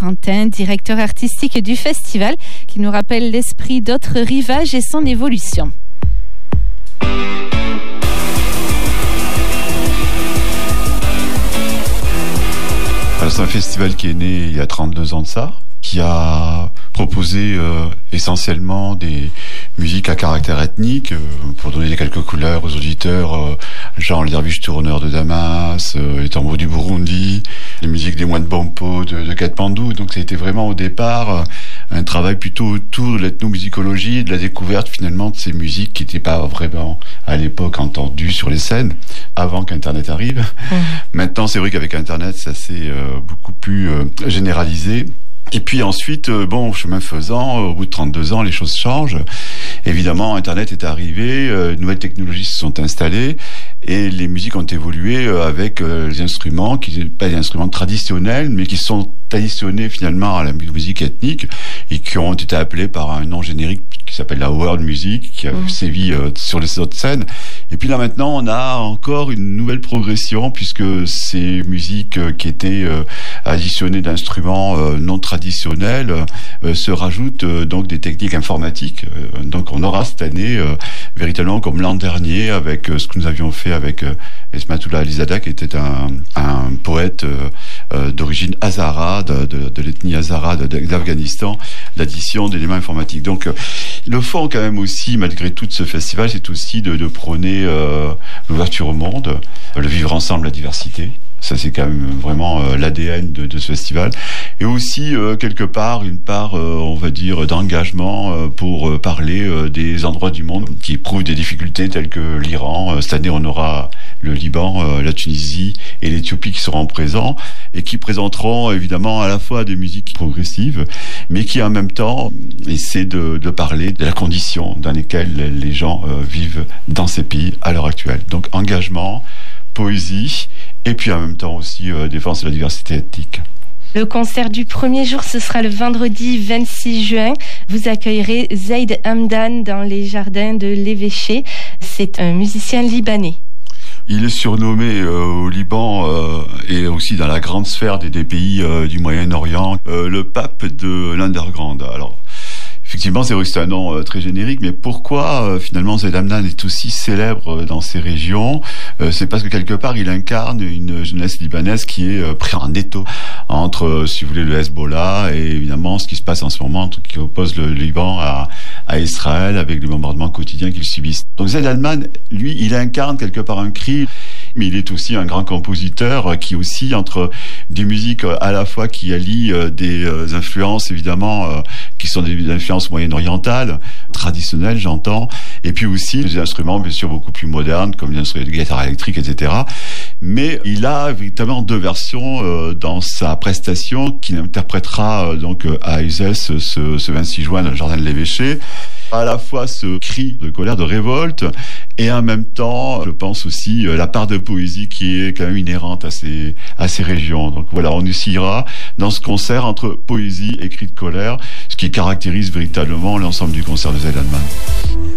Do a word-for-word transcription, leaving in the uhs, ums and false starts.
Corentin, directeur artistique du festival, qui nous rappelle l'esprit d'autres rivages et son évolution. C'est un festival qui est né il y a trente-deux ans de ça, qui a proposé euh, essentiellement des musiques à caractère ethnique, euh, pour donner quelques couleurs aux auditeurs, euh, genre le derviche tourneur de Damas, euh, les tambours du Burundi, les musiques des moines Bompo de, de Katmandou. Donc c'était vraiment au départ euh, un travail plutôt autour de l'ethnomusicologie et de la découverte finalement de ces musiques qui n'étaient pas vraiment à l'époque entendues sur les scènes, avant qu'Internet arrive. Mmh. Maintenant c'est vrai qu'avec Internet ça s'est euh, beaucoup plus euh, généralisé. Et puis ensuite, euh, bon, chemin faisant, au bout de trente-deux ans, les choses changent. Évidemment, Internet est arrivé, euh, de nouvelles technologies se sont installées et les musiques ont évolué euh, avec euh, les instruments, qui ne sont pas des instruments traditionnels, mais qui sont additionnés finalement à la musique ethnique et qui ont été appelés par un nom générique qui s'appelle la world music, qui a mmh. sévi euh, sur les autres scènes. Et puis là maintenant, on a encore une nouvelle progression puisque ces musiques euh, qui étaient euh, additionnées d'instruments euh, non traditionnels euh, se rajoutent euh, donc des techniques informatiques. Euh, donc on aura cette année euh, véritablement comme l'an dernier avec euh, ce que nous avions fait avec euh, Esmatullah Alizada, qui était un, un poète euh, euh, d'origine hazara, de, de, de l'ethnie hazara de, de, d'Afghanistan, l'addition d'éléments informatiques. Donc euh, le fond quand même aussi, malgré tout ce festival, c'est aussi de, de prôner euh, l'ouverture au monde, le vivre ensemble, la diversité. Ça, c'est quand même vraiment euh, l'A D N de, de ce festival. Et aussi, euh, quelque part, une part, euh, on va dire, d'engagement euh, pour euh, parler euh, des endroits du monde qui éprouvent des difficultés telles que l'Iran. Euh, cette année, on aura le Liban, euh, la Tunisie et l'Éthiopie qui seront présents et qui présenteront évidemment à la fois des musiques progressives, mais qui en même temps essaient de, de parler de la condition dans laquelle les gens euh, vivent dans ces pays à l'heure actuelle. Donc, engagement, poésie, et puis en même temps aussi euh, défense de la diversité ethnique. Le concert du premier jour, ce sera le vendredi vingt-six juin. Vous accueillerez Zaid Hamdan dans les jardins de l'évêché. C'est un musicien libanais. Il est surnommé euh, au Liban euh, et aussi dans la grande sphère des, des pays euh, du Moyen-Orient euh, le pape de l'underground. Alors, effectivement, c'est vrai que c'est un nom euh, très générique, mais pourquoi euh, finalement Zaid Hamdan est aussi célèbre euh, dans ces régions euh, C'est parce que quelque part, il incarne une jeunesse libanaise qui est euh, prise en étau entre, euh, si vous voulez, le Hezbollah et évidemment ce qui se passe en ce moment, qui oppose le Liban à, à Israël avec les bombardements quotidiens qu'ils subissent. Donc Zaid Hamdan, lui, il incarne quelque part un cri, mais il est aussi un grand compositeur qui aussi entre des musiques à la fois qui allient euh, des euh, influences évidemment euh, qui sont des influences moyen-orientales, traditionnelles j'entends, et puis aussi des instruments bien sûr beaucoup plus modernes comme les instruments de guitare électrique, et cetera. Mais il a véritablement deux versions euh, dans sa prestation qu'il interprétera euh, donc à Uzès ce, ce vingt-six juin dans le jardin de l'évêché. À la fois ce cri de colère, de révolte, et en même temps, je pense aussi la part de poésie qui est quand même inhérente à ces, à ces régions. Donc voilà, on essayera dans ce concert entre poésie et cri de colère, ce qui caractérise véritablement l'ensemble du concert de Zaid Hamdan.